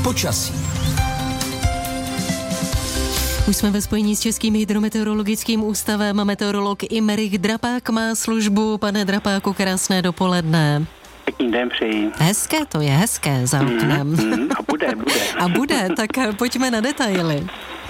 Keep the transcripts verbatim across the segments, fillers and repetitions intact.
Počasí. Už jsme ve spojení s Českým hydrometeorologickým ústavem. Meteorolog Imerich Drapák má službu. Pane Drapáku, krásné dopoledne. Pěkný den přeji. Hezké to je, hezké za oknem. Mm, mm, a bude, bude. A bude, tak pojďme na detaily.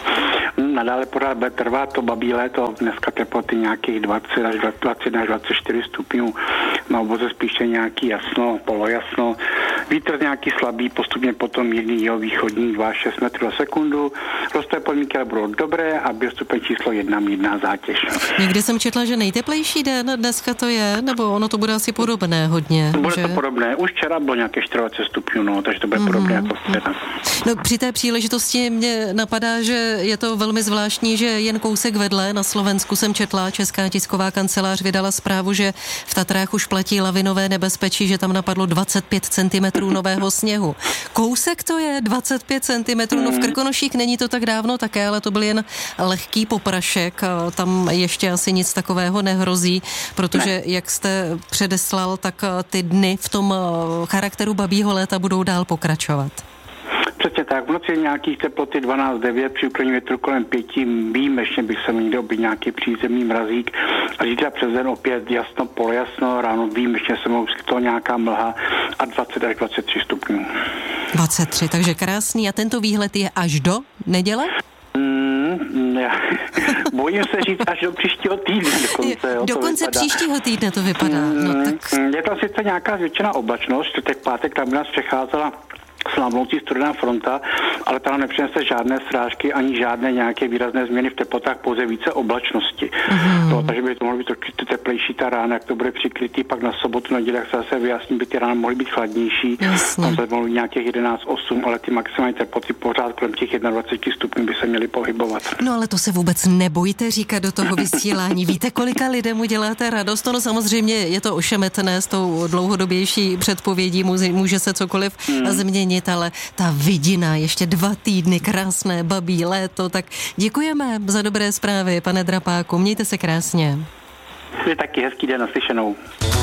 Nadále pořád bude trvat to babí léto, dneska teploty nějakých dvacet až dvacet až dvacet čtyři stupňů, na obvoze spíše nějaký jasno, polojasno, vítr nějaký slabý, postupně potom mírný jihovýchodní dva až šest metrů za sekundu, rozté podmínky ale budou dobré a biostupeň číslo jedna mírná zátěž. Někdy jsem četla, že nejteplejší den dneska to je, nebo ono to bude asi podobné hodně. Bude že? to podobné, už včera bylo nějaké dvacet stupňů, no, takže to bude mm-hmm. podobné jako včera. No při té příležitosti mě napadá, že je to velmi zvláštní, že jen kousek vedle na Slovensku jsem četla, Česká tisková kancelář vydala zprávu, že v Tatrách už platí lavinové nebezpečí, že tam napadlo dvacet pět centimetrů nového sněhu. Kousek to je dvacet pět centimetrů, no v Krkonoších není to tak dávno také, ale to byl jen lehký poprašek, tam ještě asi nic takového nehrozí, protože ne. Jak jste předeslal, tak ty dny v tom charakteru babího léta budou dál pokračovat. Přesně tak, v noci nějakých teploty dvanáct devět, při úklonní větru kolem pěti, výjimečně bych se někde objít nějaký přízemní mrazík a zítra přes den opět jasno, polojasno, ráno výjimečně se mohou vyskytovat nějaká mlha a dvacet až dvacet tři stupňů. dvacet tři, takže krásný. A tento výhled je až do neděle? Mm, já, bojím se říct až do příštího týdne dokonce. Jo, do konce příštího týdne to vypadá. No, tak... Je to sice nějaká zvětšená oblačnost, čtvrtek, pátek, tam by nás přecházela slábnoucí studená fronta, ale ta nepřinese žádné srážky ani žádné nějaké výrazné změny v teplotách, pouze více oblačnosti. Mm. To, takže by to mohlo být trošku teplejší ta rána, jak to bude přikrytý, pak na sobotu, neděli, jak se zase vyjasní, by ty rána mohly být chladnější. Jasně. Tam se mohlo být nějakých jedenáct osm, ale ty maximální teploty pořád kolem těch dvacet jedna stupňů by se měly pohybovat. No ale to se vůbec nebojte říkat do toho vysílání. Víte, kolika lidem uděláte radost? No samozřejmě je to ošemetné s tou dlouhodobější předpovědí, může se cokoliv mm. změnit, ale ta vidina, ještě dva týdny, krásné babí léto, tak děkujeme za dobré zprávy, pane Drapáku, mějte se krásně. Je taky hezký den, naslyšenou.